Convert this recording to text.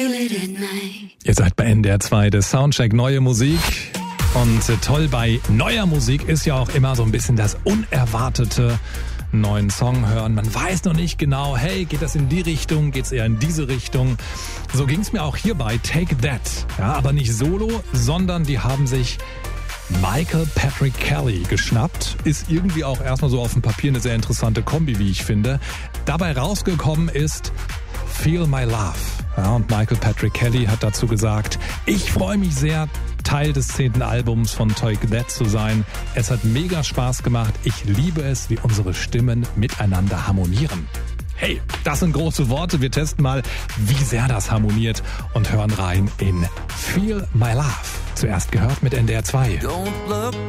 Ihr seid bei NDR 2, der Soundcheck Neue Musik. Und toll bei neuer Musik ist ja auch immer so ein bisschen das Unerwartete. Neuen Song hören. Man weiß noch nicht genau, hey, geht das in die Richtung, geht's eher in diese Richtung. So ging's mir auch hier bei Take That. Ja, aber nicht solo, sondern die haben sich Michael Patrick Kelly geschnappt. Ist irgendwie auch erstmal so auf dem Papier eine sehr interessante Kombi, wie ich finde. Dabei rausgekommen ist Feel My Love. Ja, und Michael Patrick Kelly hat dazu gesagt, ich freue mich sehr, Teil des 10. Albums von Take That zu sein. Es hat mega Spaß gemacht. Ich liebe es, wie unsere Stimmen miteinander harmonieren. Hey, das sind große Worte. Wir testen mal, wie sehr das harmoniert und hören rein in Feel My Love. Zuerst gehört mit NDR 2. Don't look